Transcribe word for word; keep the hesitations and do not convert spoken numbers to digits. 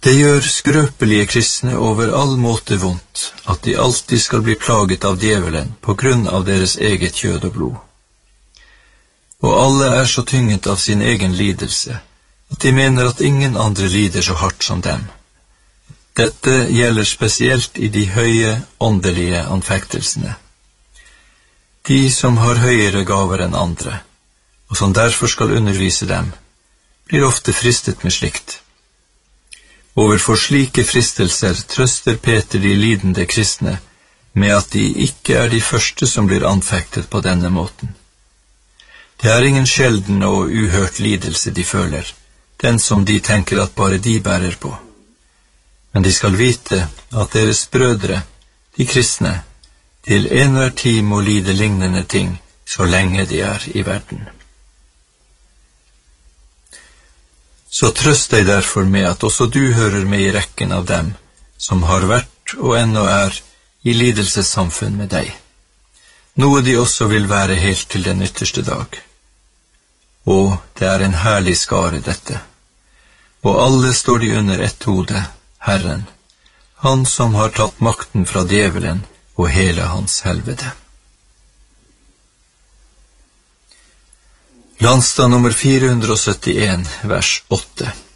Det gjør skrøpelige kristne over all måte vondt, at de alltid skal bli plaget av djevelen på grunn av deres eget kjød og blod. Og alle er så tynget av sin egen lidelse, at de mener at ingen andre lider så hardt som dem. Dette gjelder spesielt i de høye åndelige anfektelsene. De som har høyere gaver enn andre, og som derfor skal undervise dem, blir ofte fristet med slikt. Overfor slike fristelser trøster Peter de lidende kristne med at de ikke er de første som blir anfektet på denne måten. Det er ingen sjelden og uhørt lidelse de føler, den som de tenker at bare de bærer på. Men de skal vite at deres brødre, de kristne, til enhver tid må lide lignende ting så lenge de er i verden. Så trøst deg derfor med at også du hører med i rekken av dem som har vært og ennå er i lidelsessamfunn med deg, noe de også vil være helt til den ytterste dag. Og det er en herlig skare dette, og alle står de under ett hode, Herren, han som har tatt makten fra djevelen og hele hans helvete. Landstad nummer fire hundre og syttien, vers åtte.